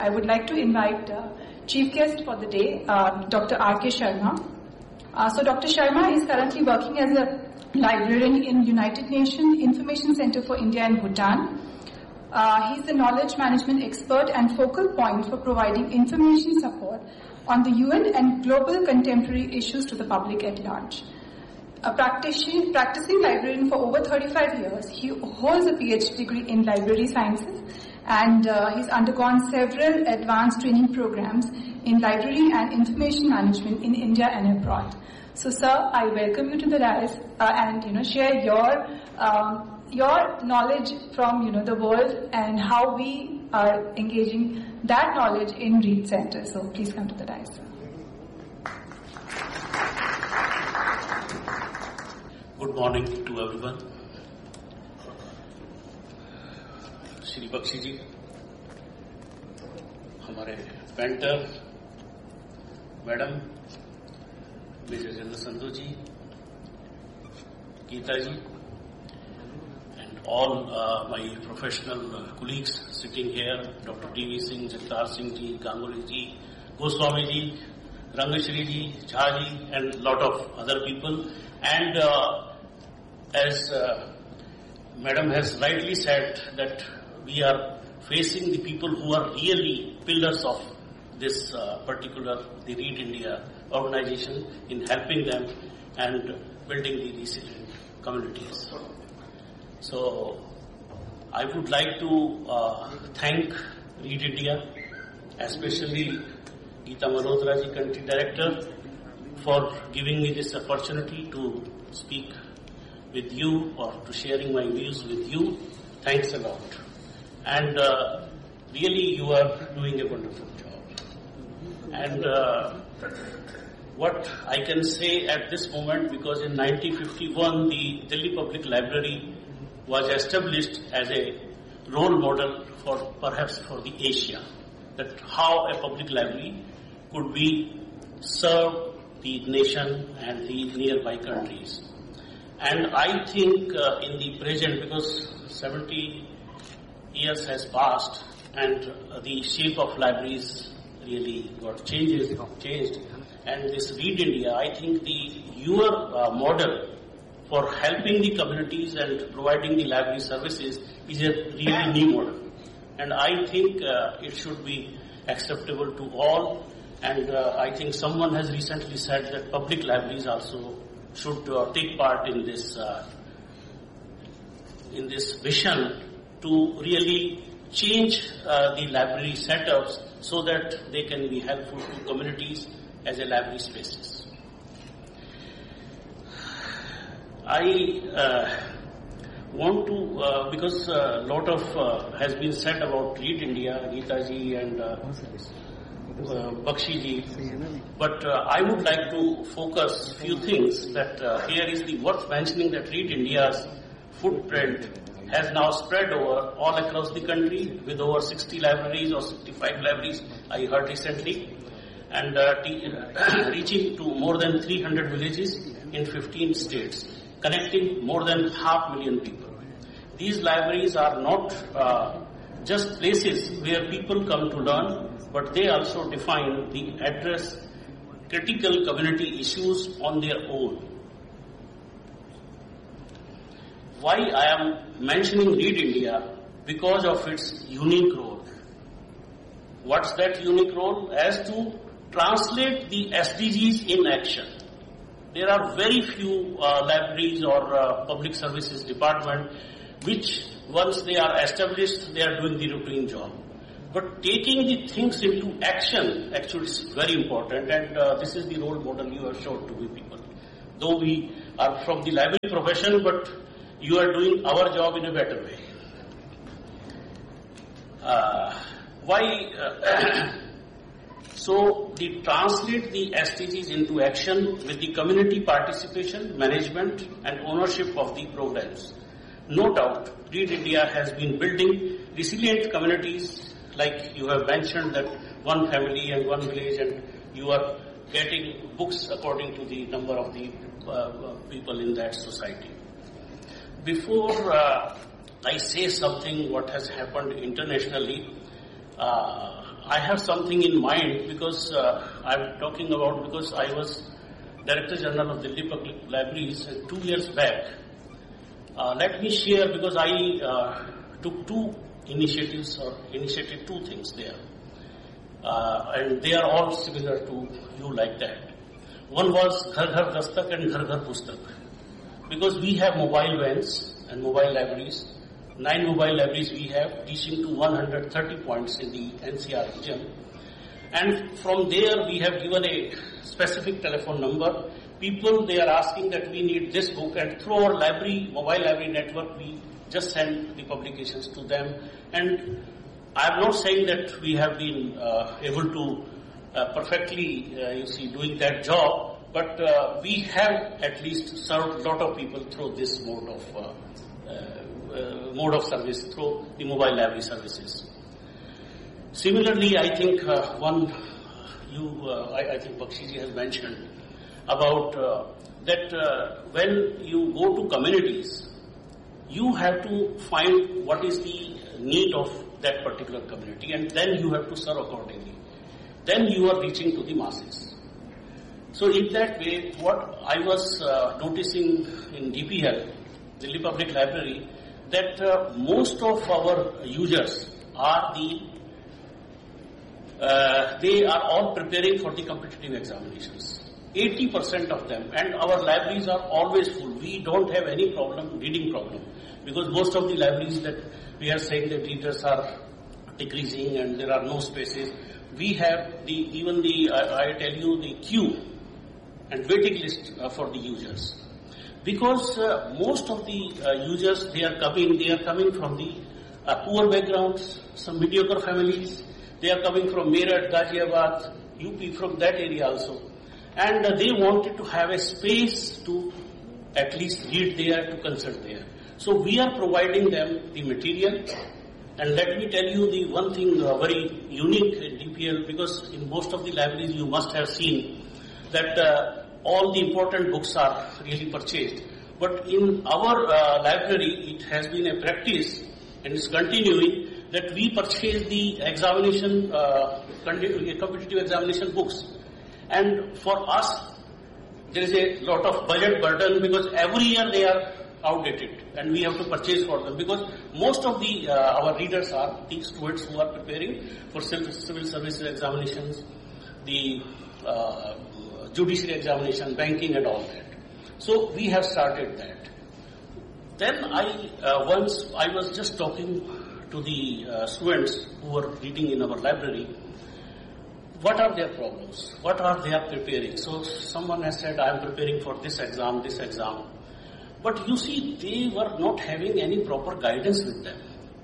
I would like to invite Chief Guest for the day, Dr. R.K. Sharma. So Dr. Sharma is currently working as a librarian in United Nations Information Center for India and Bhutan. He is the knowledge management expert and focal point for providing information support on the UN and global contemporary issues to the public at large. A practicing librarian for over 35 years, he holds a PhD degree in library sciences, and he's undergone several advanced training programs in library and information management in India and abroad. So, sir, I welcome you to the dais and share your knowledge from the world and how we are engaging that knowledge in READ Center. So, please come to the dais, sir. Good morning to everyone. Shri Bakshi जी, हमारे painter madam major general Sandhu ji, Gita ji, and all my professional colleagues sitting here, Dr. D.V. Singh, Jagtar Singh ji, Ganguly ji, Goswami ji, Rangashri ji, Jha ji, and lot of other people. And as Madam has rightly said that we are facing the people who are really pillars of this particular, the READ India organization in helping them and building the resilient communities. So I would like to thank READ India, especially Geeta Malhotra ji, Country Director, for giving me this opportunity to speak with you or to sharing my views with you. Thanks a lot. And really you are doing a wonderful job. And what I can say at this moment, because in 1951 the Delhi Public Library was established as a role model for perhaps for the Asia, that how a public library could be serve the nation and the nearby countries. And I think in the present, because 70 years has passed and the shape of libraries really got changed, and this READ India, I think your model for helping the communities and providing the library services is a really new model, and I think it should be acceptable to all. And I think someone has recently said that public libraries also should take part in this vision to really change the library setups so that they can be helpful to communities as a library spaces. I want to, because a lot of has been said about READ India, Geeta ji and Bakshi ji, but I would like to focus few things that here is the worth mentioning that READ India's footprint has now spread over all across the country with over 60 libraries or 65 libraries I heard recently, and reaching to more than 300 villages in 15 states, connecting more than 500,000 people. These libraries are not just places where people come to learn, but they also define the address critical community issues on their own. Why I am mentioning READ India? Because of its unique role. What's that unique role? As to translate the SDGs in action. There are very few libraries or public services department which once they are established, they are doing the routine job. But taking the things into action actually is very important, and this is the role model you have shown to the people. Though we are from the library profession, but you are doing our job in a better way. So, they translate the SDGs into action with the community participation, management, and ownership of the programs. No doubt, READ India has been building resilient communities, like you have mentioned that one family and one village, and you are getting books according to the number of the people in that society. Before I say something what has happened internationally, I have something in mind because I'm talking about because I was Director General of Delhi Public Libraries 2 years back. Let me share because I took two initiatives or initiated two things there. And they are all similar to you like that. One was Ghar Ghar Dastak and Ghar Ghar Pustak. Because we have mobile vans and mobile libraries. 9 mobile libraries we have, reaching to 130 points in the NCR region. And from there we have given a specific telephone number. People, they are asking that we need this book, and through our library, mobile library network, we just send the publications to them. And I am not saying that we have been able to perfectly, doing that job, but we have at least served a lot of people through this mode of service, through the mobile library services. Similarly, I think I think Bakshiji has mentioned about that when you go to communities, you have to find what is the need of that particular community, and then you have to serve accordingly. Then you are reaching to the masses. So in that way, what I was noticing in DPL, Delhi Public Library, that most of our users are they are all preparing for the competitive examinations. 80% of them, and our libraries are always full. We don't have any reading problem, because most of the libraries that we are saying that readers are decreasing and there are no spaces. We have I tell you, the queue and waiting list for the users. Because most of the users, they are coming from the poor backgrounds, some mediocre families. They are coming from Meerut, Ghaziabad, UP, from that area also. And they wanted to have a space to at least read there, to consult there. So we are providing them the material. And let me tell you the one thing very unique in DPL, because in most of the libraries you must have seen that all the important books are really purchased. But in our library, it has been a practice, and is continuing, that we purchase the examination, competitive examination books. And for us, there is a lot of budget burden, because every year they are outdated and we have to purchase for them, because most of the our readers are the students who are preparing for civil services examinations, the judiciary examination, banking and all that. So we have started that. Then once I was just talking to the students who were reading in our library, what are their problems? What are they are preparing? So someone has said, I am preparing for this exam. But you see, they were not having any proper guidance with them.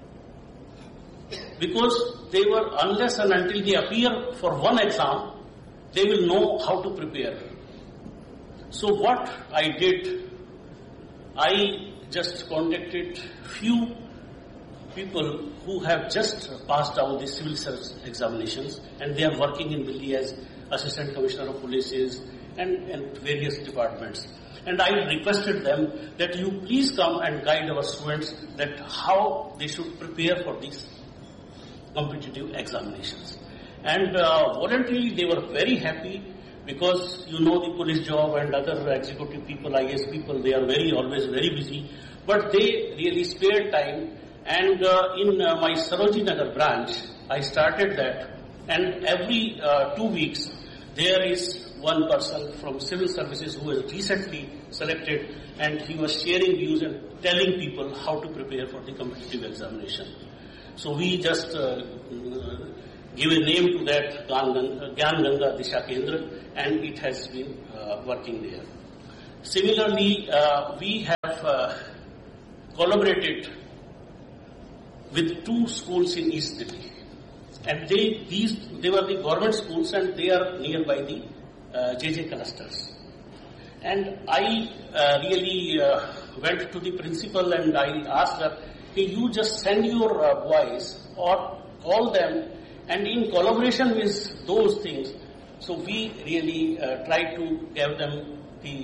Because they were, unless and until they appear for one exam, they will know how to prepare. So what I did, I just contacted few people who have just passed out the civil service examinations, and they are working in Delhi as Assistant Commissioner of Police and various departments. And I requested them that you please come and guide our students that how they should prepare for these competitive examinations. And voluntarily they were very happy, because you know the police job and other executive people, IAS people, they are always very busy. But they really spared time. And in my Sarojini Nagar branch, I started that. And every 2 weeks, there is one person from civil services who was recently selected, and he was sharing views and telling people how to prepare for the competitive examination. So we just give a name to that, Gyan Ganga Disha Kendra, and it has been working there. Similarly, we have collaborated with 2 schools in East Delhi, and they were the government schools, and they are nearby the JJ clusters. And I really went to the principal and I asked her, hey, you just send your boys or call them, and in collaboration with those things, so we really tried to give them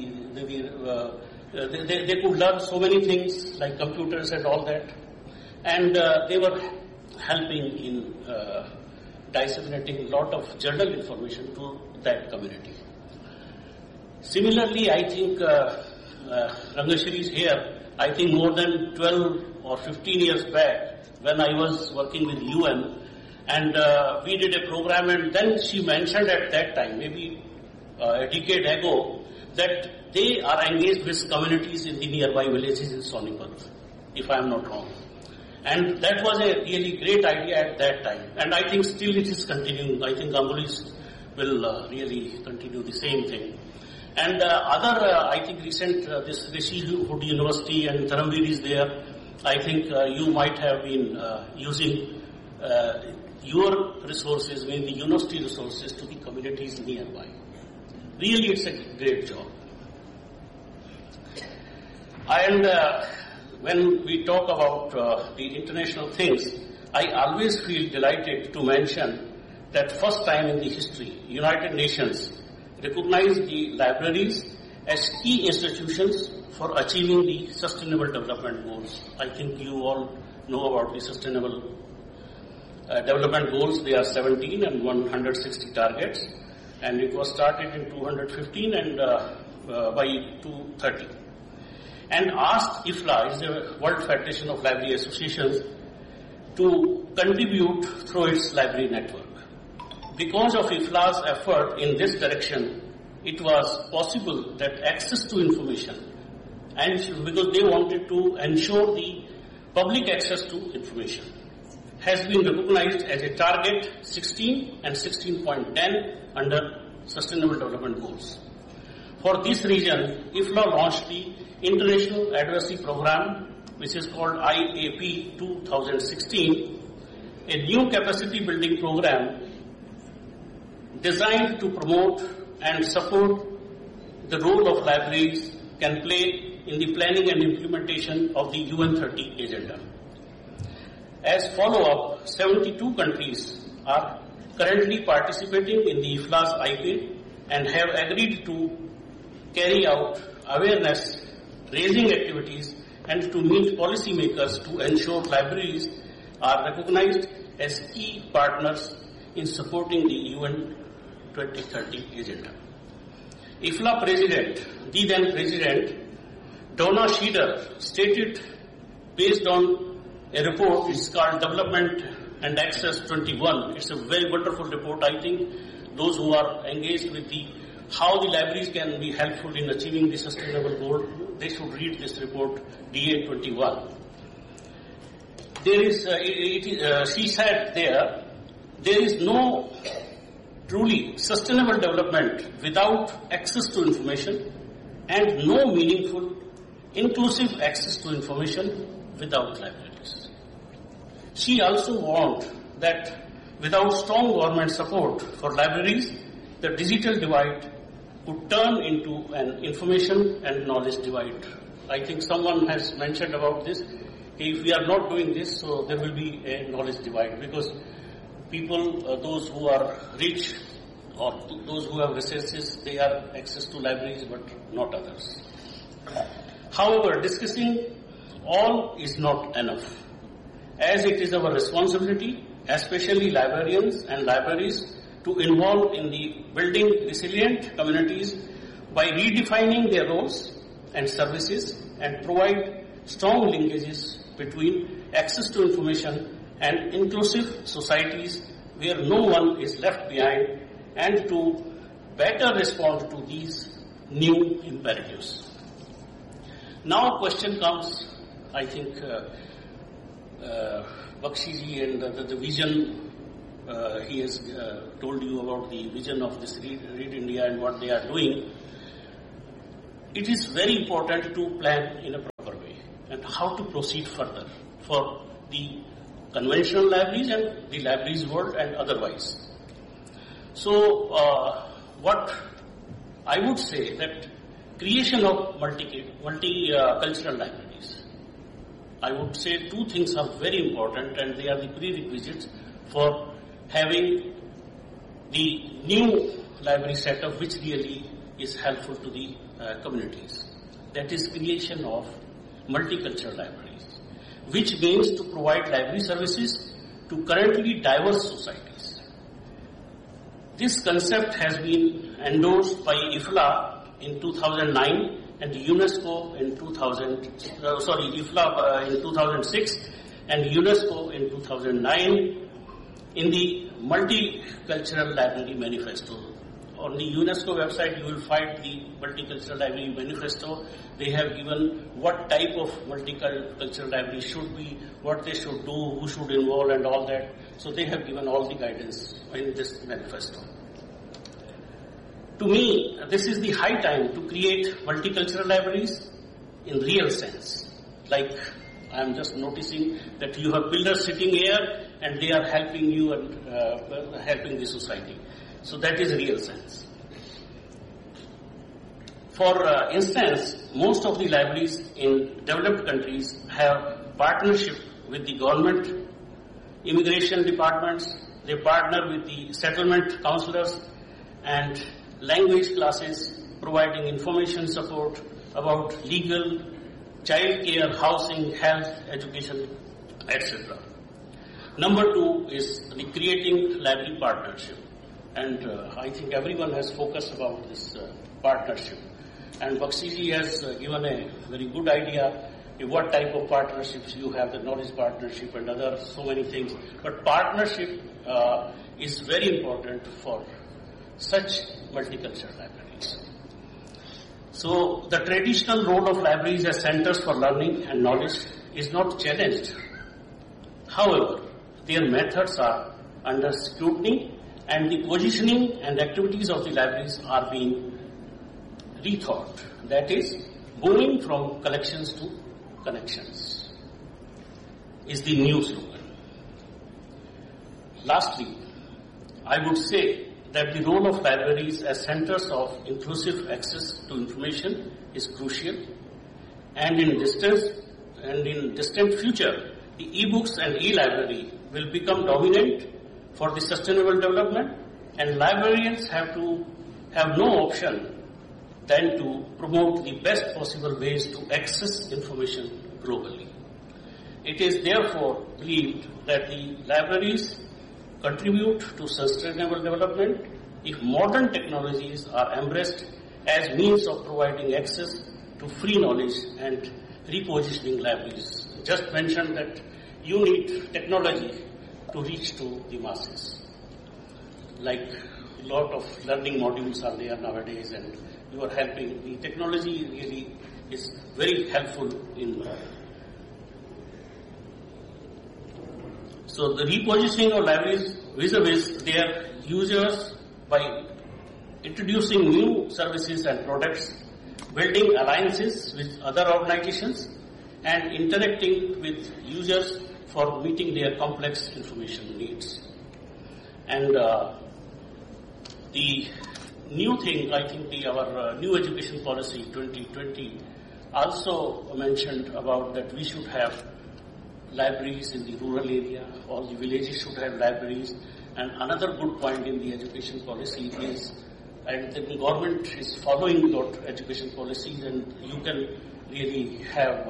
they could learn so many things like computers and all that, and they were helping in disseminating a lot of journal information to that community. Similarly, I think Rangashri is here. I think more than 12 or 15 years back, when I was working with UN, and we did a program, and then she mentioned at that time, maybe a decade ago, that they are engaged with communities in the nearby villages in Sonipat, if I am not wrong. And that was a really great idea at that time. And I think still it is continuing. I think Gangulis will really continue the same thing. And I think recent, this Rishi Hood University and Dharamveer is there. I think you might have been using your resources, I mean the university resources, to the communities nearby. Really, it's a great job. And when we talk about the international things, I always feel delighted to mention that first time in the history, United Nations recognized the libraries as key institutions for achieving the Sustainable Development Goals. I think you all know about the Sustainable Development Goals. They are 17 and 160 targets, and it was started in 215 and by 230. And asked IFLA, is the World Federation of Library Associations, to contribute through its library network. Because of IFLA's effort in this direction, it was possible that access to information, and because they wanted to ensure the public access to information, has been recognized as a target 16 and 16.10 under Sustainable Development Goals. For this reason, IFLA launched the International Advocacy Program, which is called IAP 2016, a new capacity building program designed to promote and support the role of libraries can play in the planning and implementation of the UN 30 agenda. As follow-up, 72 countries are currently participating in the IFLA's IPA and have agreed to carry out awareness raising activities and to meet policymakers to ensure libraries are recognized as key partners in supporting the UN 2030 agenda. IFLA President, the then President, Donna Schieder, stated based on a report, it's called Development and Access 21. It's a very wonderful report. I think those who are engaged with how the libraries can be helpful in achieving the sustainable goal, they should read this report, DA21. She said there is no truly sustainable development without access to information, and no meaningful, inclusive access to information without libraries. She also warned that without strong government support for libraries, the digital divide would turn into an information and knowledge divide. I think someone has mentioned about this. If we are not doing this, so there will be a knowledge divide, because people, those who are rich or those who have resources, they have access to libraries, but not others. However, discussing all is not enough, as it is our responsibility, especially librarians and libraries, to involve in the building resilient communities by redefining their roles and services and provide strong linkages between access to information and inclusive societies where no one is left behind, and to better respond to these new imperatives. Now question comes, I think, Bakshi ji and the vision, he has told you about the vision of this Read India and what they are doing. It is very important to plan in a proper way and how to proceed further for the conventional libraries and the libraries world and otherwise. So, what I would say that creation of multicultural libraries. I would say two things are very important, and they are the prerequisites for having the new library setup which really is helpful to the communities. That is creation of multicultural libraries, which means to provide library services to currently diverse societies. This concept has been endorsed by IFLA in 2009 and UNESCO in 2006 and UNESCO in 2009 in the Multicultural Library Manifesto. On the UNESCO website, you will find the Multicultural Library Manifesto. They have given what type of multicultural library should be, what they should do, who should involve and all that. So they have given all the guidance in this manifesto. To me, this is the high time to create multicultural libraries in real sense. Like I am just noticing that you have builders sitting here and they are helping you and helping the society. So that is real sense. For instance, most of the libraries in developed countries have partnership with the government, immigration departments. They partner with the settlement counselors and language classes, providing information support about legal, child care, housing, health, education, etc. Number 2 is the creating library partnership. And I think everyone has focused about this partnership. And Bakshi has given a very good idea of what type of partnerships you have, the knowledge partnership and other so many things. But partnership is very important for such multicultural libraries. So the traditional role of libraries as centers for learning and knowledge is not challenged. However, their methods are under scrutiny and the positioning and activities of the libraries are being rethought. That is, moving from collections to connections is the new slogan. Lastly, I would say that the role of libraries as centers of inclusive access to information is crucial, and in distant future, the e-books and e-library will become dominant for the sustainable development, and librarians have no option than to promote the best possible ways to access information globally. It is therefore believed that the libraries contribute to sustainable development if modern technologies are embraced as means of providing access to free knowledge and repositioning libraries. Just mentioned that you need technology to reach to the masses. Like a lot of learning modules are there nowadays and you are helping. The technology really is very helpful in So the repositioning of libraries vis-a-vis their users by introducing new services and products, building alliances with other organizations, and interacting with users for meeting their complex information needs. And the new thing, I think our new education policy 2020 also mentioned about that we should have libraries in the rural area, all the villages should have libraries. And another good point in the education policy is, and the government is following that education policies, and you can really have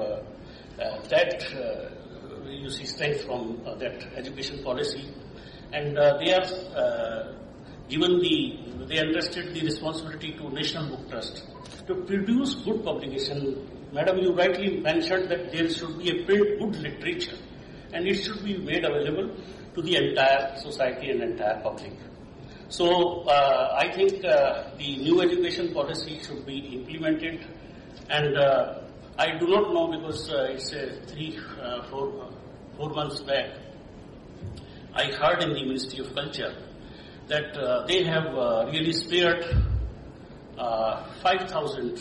you see strength from that education policy. And they are they entrusted the responsibility to National Book Trust to produce good publication. Madam, you rightly mentioned that there should be a print good literature and it should be made available to the entire society and entire public. So I think the new education policy should be implemented, and I do not know because it's 4 months back I heard in the Ministry of Culture that they have really spared 5,000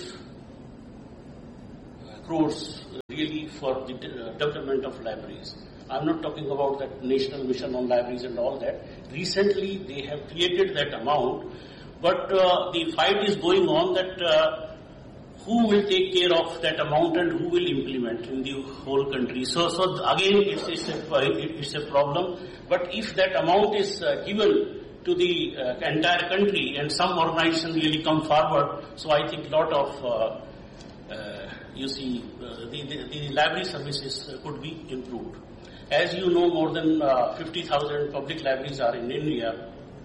crores really for the development of libraries. I'm not talking about that national mission on libraries and all that. Recently they have created that amount, but the fight is going on that who will take care of that amount and who will implement in the whole country. So again it's a problem. But if that amount is given to the entire country and some organization really come forward, so I think a lot of the library services could be improved. As you know, more than 50,000 public libraries are in India,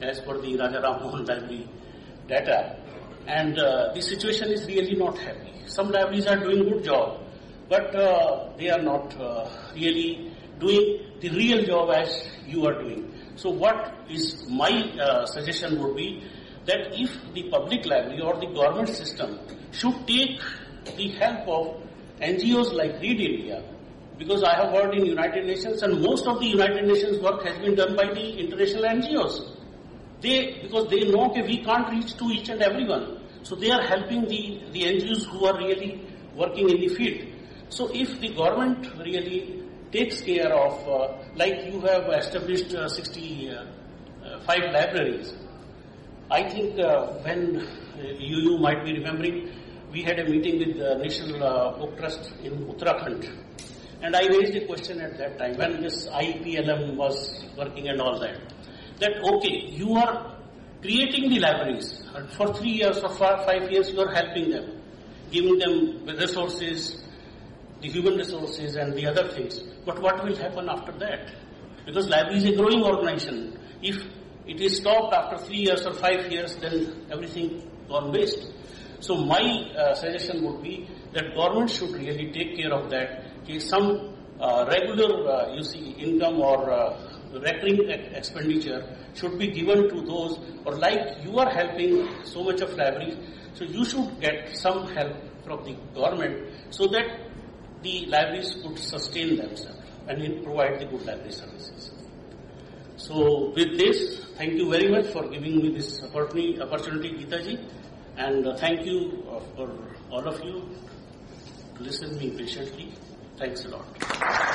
as per the Raja Ram Mohan Library data. And the situation is really not happy. Some libraries are doing good job, but they are not really doing the real job as you are doing. So what is my suggestion would be that if the public library or the government system should take the help of NGOs like Read India, because I have worked in United Nations and most of the United Nations work has been done by the international NGOs. Because they know that we can't reach to each and everyone. So they are helping the NGOs who are really working in the field. So if the government really takes care of, like you have established 65 libraries, I think when you might be remembering, we had a meeting with the National Book Trust in Uttarakhand. And I raised a question at that time when this IPLM was working and all that. That okay, you are creating the libraries and for 3 years or 5 years you are helping them, giving them the resources, the human resources and the other things. But what will happen after that? Because library is a growing organization. If it is stopped after 3 years or 5 years, then everything gone waste. So my suggestion would be that government should really take care of that. Some regular income or recurring expenditure should be given to those, or like you are helping so much of libraries, so you should get some help from the government so that the libraries could sustain themselves and provide the good library services. So with this, thank you very much for giving me this opportunity, Geeta ji, and thank you for all of you to listen to me patiently. Thanks a lot.